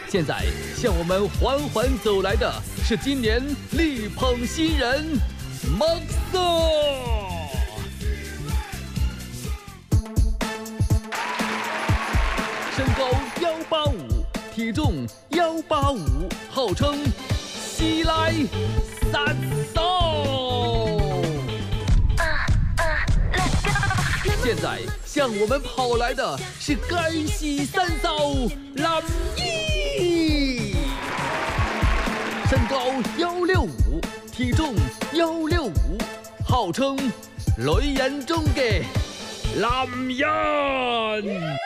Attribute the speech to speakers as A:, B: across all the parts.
A: 现在向我们缓缓走来的是今年力捧新人 Maxo。身高185，体重185，号称西来三少。现在向我们跑来的是干西三少蓝毅，身高165，体重165，号称雷人中嘅男人。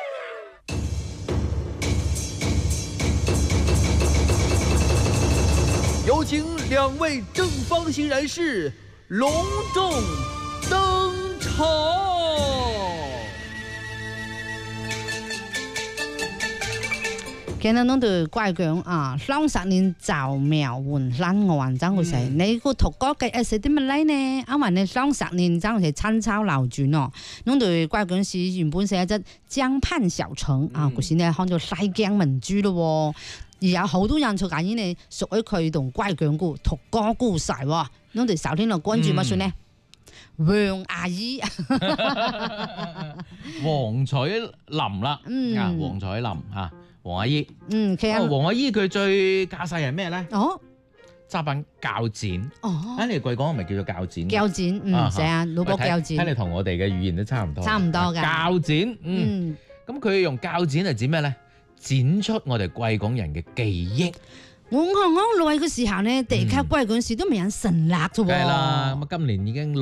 A: 有请2位正方形人士隆重登场。
B: 見到侬對怪講啊，30年造苗換山岸，真係死。你個圖哥計係點乜嚟呢？因為你30年真係參差流轉哦。侬對怪講是原本係一隻江畔小城啊，嗰時呢看做西江民居咯。而有好多人做緊呢，屬於佢同怪講個圖哥故事喎。侬對收聽落關注乜算呢？黃阿姨，
C: 黃彩林啦，黃彩林嚇。黃阿姨，黃阿姨佢最架勢係咩咧？揸把鉸剪，喺你貴講係咪叫做鉸剪？
B: 鉸剪，係啊，老伯鉸剪。
C: 睇你同我哋嘅語言都差唔多。
B: 差唔多㗎。
C: 鉸剪，咁佢用鉸剪嚟剪咩咧？剪出我哋貴港人嘅記憶。
B: 我來嘅時候呢，地級貴港市都未有成立啫喎。
C: 係啦，咁今年已經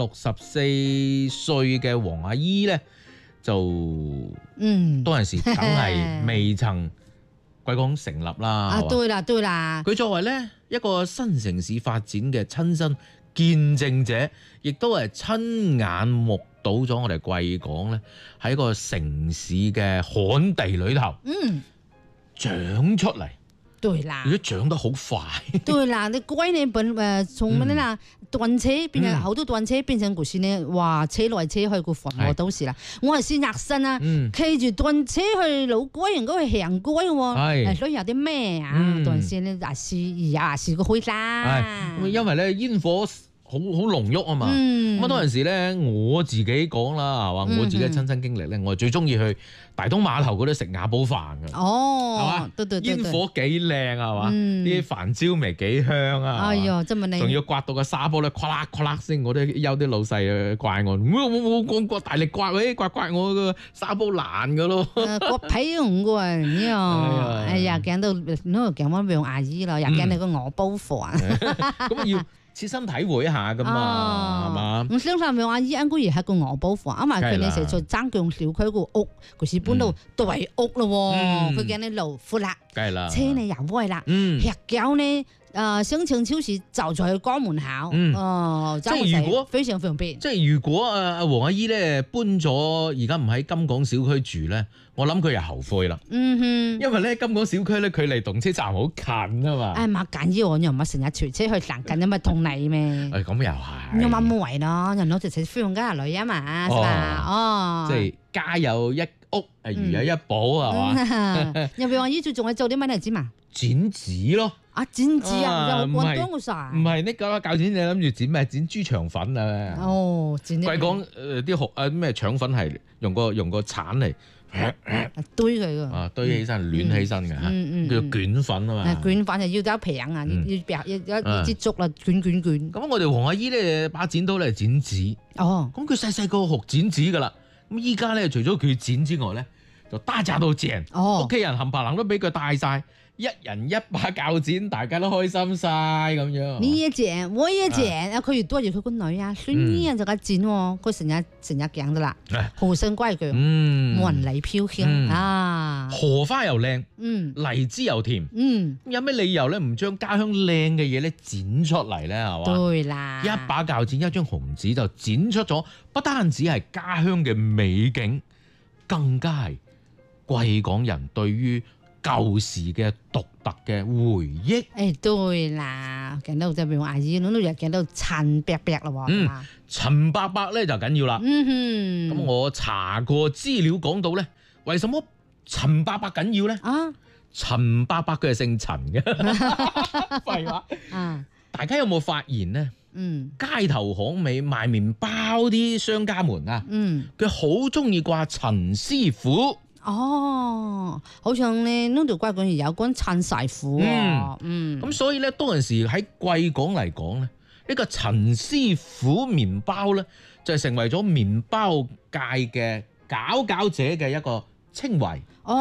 C: 64歲嘅黃阿姨咧，就當陣時梗係未曾貴港成立啦。
B: 啊，對啦，對啦。
C: 佢作為咧一個新城市發展嘅親身見證者，亦都係親眼目睹咗我哋貴港咧喺一個城市嘅旱地裏頭，長出嚟。
B: 對啦，
C: 而且長得好快。
B: 對啦，你貴呢從乜啦斷車變成好多斷車變成嗰時呢，哇車來車去個墳墓都是啦。我係先壓身啊，企住斷車去老龜，人嗰去行龜喎，所以有啲咩啊？斷車呢是個開啦。
C: 因為咧煙火好濃郁啊嘛，咁當陣時咧我自己講啦，係嘛，我自己嘅親身經歷咧，我係最中意去大東碼頭嗰度食瓦煲飯㗎，係嘛，煙火幾靚係嘛，啲飯焦味幾香啊，
B: 哎呀，真係你，
C: 仲要刮到個沙煲咧，咵啦咵啦聲，我都有啲老細怪我，冇刮大力刮我個沙煲爛㗎咯，
B: 刮皮紅㗎呢，哎呀，見到呢個講翻俾阿姨啦，又見你個瓦煲飯，
C: 咁要切身體會一下噶嘛，係嘛？
B: 我相信阿姨應該係個瓦煲飯，因為佢哋成日在爭強小區個屋，佢是搬到大屋咯，佢見你路闊啦，車你又威啦，吃餃呢申請超市就在江門口，
C: 即係如果
B: 非常方便。
C: 即係如果黃阿姨咧搬咗而家唔喺金港小區住咧，我諗佢又後悔啦。因為咧金港小區咧距離動車站好近啊嘛。
B: 唔緊要，我又唔係成日隨車去行近，因為同你咩？
C: 咁又係。
B: 有乜冇謂咯？人攞直接飛用家女啊嘛，係嘛？
C: 即係家有一屋，如有一寶係嘛？
B: 又黃阿姨最仲係做啲乜你知嘛？
C: 剪紙咯。
B: 剪紙啊，又揾多個晒。
C: 唔係呢個鉸剪，你諗住剪咩？剪豬腸粉啊！
B: 剪啲。
C: 貴講啲咩腸粉係用個鏟嚟
B: 堆佢㗎。
C: 堆起身，攣起身嘅叫捲粉啊嘛。
B: 捲粉就要得平啊，要支竹啦，捲。
C: 咁我哋黃阿姨咧把剪刀咧剪紙。咁佢細個學剪紙㗎啦。咁依家咧除咗佢剪之外咧，就大家都剪。屋企人冚唪唥都俾佢帶晒。一人一把鉸剪，大家都開心晒咁樣。
B: 你也剪，我也剪，佢越多住佢個女啊，孫姨啊就咁剪喎，佢成日講㗎啦，好生乖佢，冇人嚟飄香啊。
C: 荷花又靚，荔枝又甜，有咩理由咧唔將家鄉靚嘅嘢咧剪出嚟咧？係嘛？
B: 對啦，
C: 一把鉸剪，一張紅紙就剪出咗，不單止係家鄉嘅美景，更加係貴港人對於舊時嘅獨特嘅回憶。
B: 對啦，見到就譬如阿姨，我都日見到陳伯伯咯喎。
C: 陳伯伯咧就緊要啦。咁我查過資料講到咧，為什麼陳伯伯緊要咧？ 陳伯伯佢係姓陳嘅，廢話。大家有冇發現咧？街頭巷尾賣麵包啲商家們啊，佢好中意掛陳師傅。
B: 哦，好像咧呢條貴港有關陳師傅喎。
C: 咁所以咧，當陣時喺貴港嚟講咧，呢個陳師傅麵包咧，就成為咗麵包界嘅佼者嘅一個稱謂。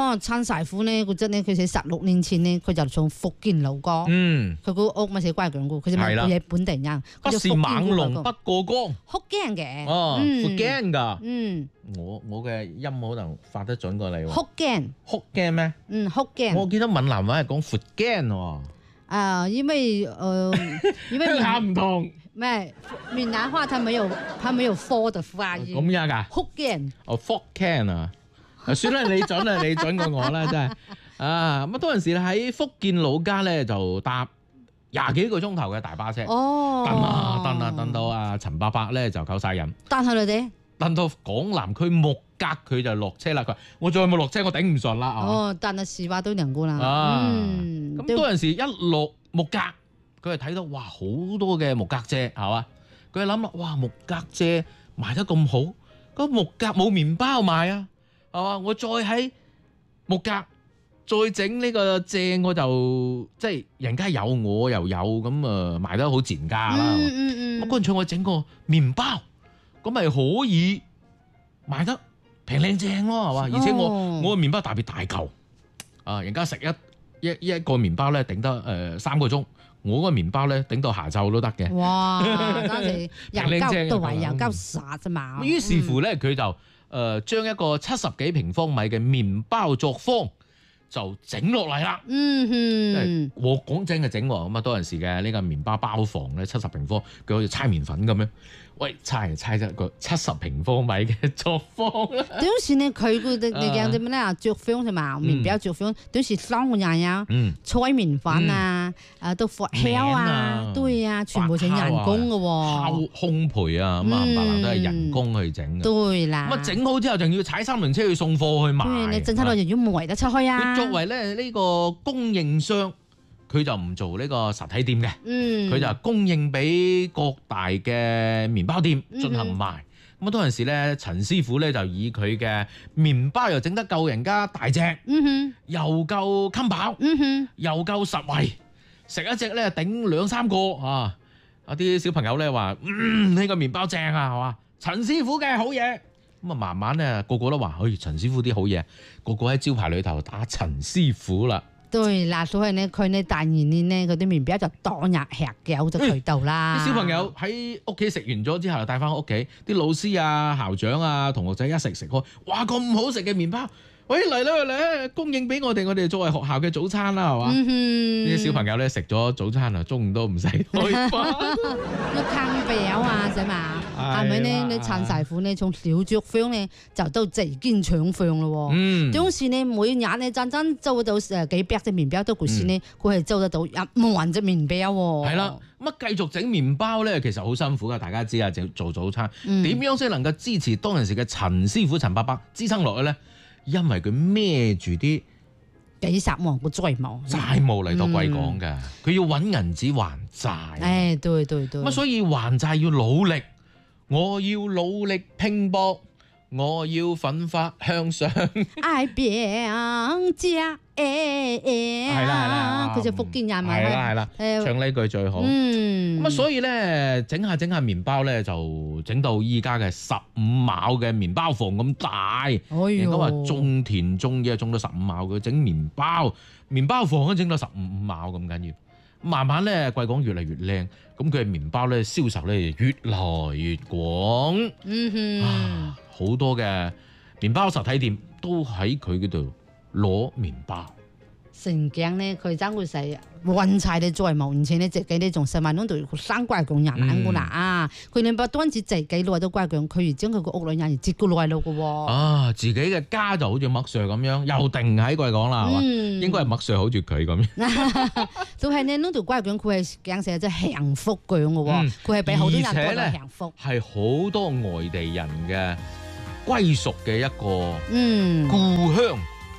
C: 不是猛龍不過江，
B: 福建嘅。
C: 福建㗎。我嘅音可能發得準過你喎。福建咩？
B: 福建。
C: 我記得閩南話係講福建喎。
B: 因為
C: 鄉下唔同。
B: 咩？閩南話它沒有科的發音。
C: 咁樣㗎？福建。福建啊！算啦，你準啦，你準過我啦，真係啊！咁嗰陣時喺福建老家咧，就搭20幾個鐘頭嘅大巴車，蹬到啊陳伯伯咧就夠晒癮，蹬到港南區木格佢就落車啦。佢話：我再冇落車，我頂唔順啦。
B: 但係時話都兩個啦。
C: 咁嗰陣時一落木格，佢係睇到哇好多嘅木格遮係嘛？佢係諗啦，哇木格遮賣得咁好，個木格冇麵包賣啊！係嘛？我再喺木格再整呢個正，我就即係人家有我又有咁啊，賣得好賤價啦。咁乾脆我整個麵包，咁咪可以賣得平靚正咯，係嘛？而且我個麵包特別大嚿啊，人家食一個麵包咧頂得3個鐘，我個麵包咧頂到下晝都得嘅。哇！
B: 當時又夠都話又夠殺啫嘛。
C: 於是乎咧，佢就將一個70幾平方米嘅麵包作坊就整落嚟啦。我講整就整喎。咁啊，當陣時嘅呢個麵包包房咧70平方，佢好似猜麵粉咁樣。喂，猜一個70平方米嘅作坊啦。
B: 當時呢，佢個你講啲咩咧？作坊係嘛？麵包作坊，當時3個人呀，搓麵粉啊，到發酵啊，對啊，全部整人工嘅喎。
C: 烘焙啊，咁啊，冚唪唥都係人工去整嘅。
B: 對啦。
C: 咁啊，整好之後，仲要踩3輪車去送貨去賣。
B: 你整出嚟又要賣得出去啊？
C: 佢作為咧呢個供應商。佢就唔做呢個實體店嘅，佢就供應俾各大嘅麵包店進行賣。咁啊，當陣時咧，陳師傅咧就以佢嘅麵包又整得夠人家大隻，又夠襟飽，又夠實惠，食一隻咧頂2-3個啊！啲小朋友咧話：呢個麵包正啊，係嘛？陳師傅嘅好嘢。咁啊，慢慢咧個個都話：陳師傅啲好嘢，個個喺招牌裏頭打陳師傅啦。
B: 對啦，所以呢，佢呢第2年呢，嗰啲麵包就當日吃嘅好多渠道啦。
C: 啲小朋友喺屋企食完咗之後，帶翻屋企，啲老師啊、校長啊、同學仔一食開，哇咁好食嘅麵包！喂，嚟，供應俾我哋作為學校嘅早餐啦，係嘛？啲小朋友咧食咗早餐啊，中午都唔使開飯。
B: 要坑表啊，係嘛？係咪呢？你陳師傅呢，從小作坊呢，就到自建廠房咯。當時呢，每日呢，真做到幾百隻麵包，到嗰時呢，佢係做得到1萬隻麵包喎。係啦，
C: 咁啊繼續整麵包咧，其實好辛苦噶，大家知啊，做早餐點樣先能夠支持當陣時嘅陳師傅陳伯伯支撐落去咧？因為佢孭住啲
B: 幾十萬個債務
C: 嚟到貴港嘅，佢要揾銀紙還債。
B: 對。
C: 咁所以還債要努力，我要努力拼搏，我要奮發向上。
B: 愛別家
C: 係啦，
B: 佢就福建人嘛。
C: 係啦，唱呢句最好。咁所以咧，整下麵包咧，就整到依家嘅15畝嘅麵包房咁大。應該話種田種嘢種到15畝，佢整麵包房都整到15畝咁緊要。慢慢咧，貴港越嚟越靚，咁佢嘅麵包咧銷售咧越來越廣。好多嘅麵包實體店都喺佢嗰度攞麵包。
B: 成頸咧，佢真會使運晒你再冇，而且呢自己呢仲成萬蚊度生貴港人嚟噶啦啊！佢哋不單止自己攞到貴港，佢而將佢個屋裏人而接過來咯嘅喎。自己嘅家就好似麥 Sir 咁樣，又定喺貴港啦，係嘛？應該係麥 Sir好似佢咁樣。就係呢度貴港，佢係講成隻幸福港嘅喎，佢係俾好多人覺得幸福。係好多外地人嘅歸屬嘅一個故鄉。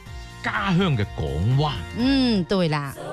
C: 家鄉嘅港灣。
B: 對啦。